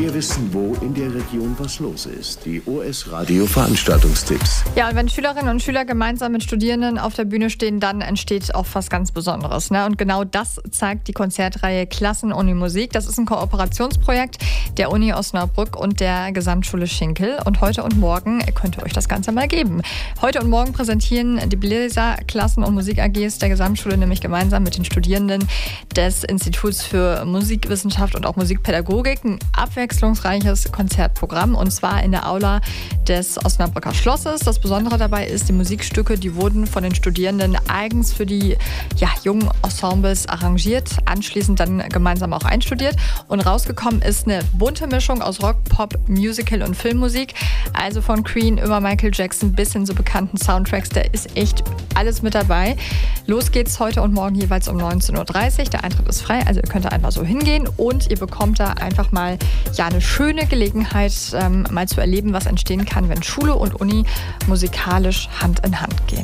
wir wissen, wo in der Region was los ist. Die OS Radio Veranstaltungstipps. Ja, und wenn Schülerinnen und Schüler gemeinsam mit Studierenden auf der Bühne stehen, dann entsteht auch was ganz Besonderes. Ne? Und genau das zeigt die Konzertreihe Klassen-Uni Musik. Das ist ein Kooperationsprojekt der Uni Osnabrück und der Gesamtschule Schinkel. Und heute und morgen könnt ihr euch das Ganze mal geben. Heute und morgen präsentieren die Bläser Klassen- und Musik AGs der Gesamtschule nämlich gemeinsam mit den Studierenden des Instituts für Musikwissenschaft und auch Musikpädagogik ein abwechslungsreiches Konzertprogramm, und zwar in der Aula des Osnabrücker Schlosses. Das Besondere dabei ist, die Musikstücke, die wurden von den Studierenden eigens für die jungen Ensembles arrangiert, anschließend dann gemeinsam auch einstudiert, und rausgekommen ist eine bunte Mischung aus Rock, Pop, Musical und Filmmusik, also von Queen über Michael Jackson bis hin zu bekannten Soundtracks. Da ist echt alles mit dabei. Los geht's heute und morgen jeweils um 19:30 Uhr. Der Eintritt ist frei, also ihr könnt da einfach so hingehen und ihr bekommt da einfach mal eine schöne Gelegenheit, mal zu erleben, was entstehen kann, wenn Schule und Uni musikalisch Hand in Hand gehen.